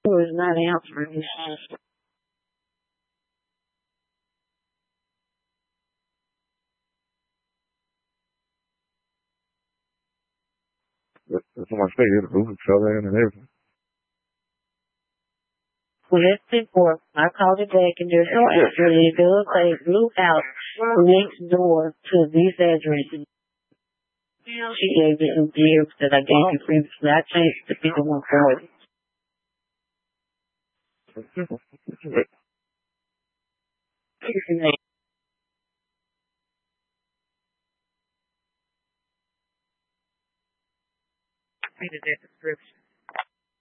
was not answering me. That's what I say. The roof fell in and everything. Well, that's before I called it back and there's no answer. It does say blue house next door to this address. She gave me some gifts that I gave you previously. I changed the 5140.